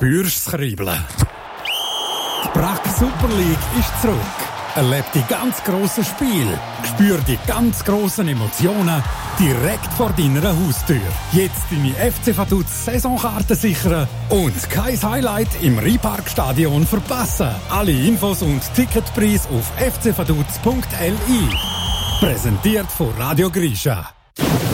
Spürst das Kribbeln? Die BRAC Super League ist zurück. Erlebe die ganz grossen Spiele. Spür die ganz grossen Emotionen direkt vor deiner Haustür. Jetzt deine FC Vaduz Saisonkarte sichern und kein Highlight im Rheinparkstadion verpassen. Alle Infos und Ticketpreis auf fcvaduz.li. Präsentiert von Radio Grisha.